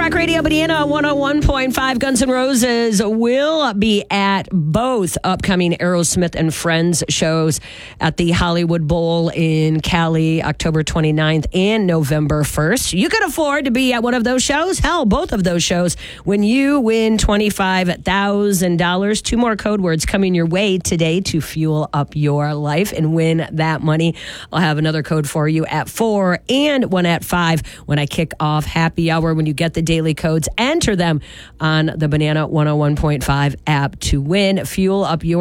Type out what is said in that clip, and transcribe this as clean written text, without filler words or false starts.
Rock Radio Banana 101.5. Guns N' Roses will be at both upcoming Aerosmith and Friends shows at the Hollywood Bowl in Cali, October 29th and November 1st. You can afford to be at one of those shows. Hell, both of those shows when you win $25,000. 2 more code words coming your way today to fuel up your life and win that money. I'll have another code for you at 4 and one at 5 when I kick off happy hour. When you get the daily codes, enter them on the Banana 101.5 app to win. Fuel up your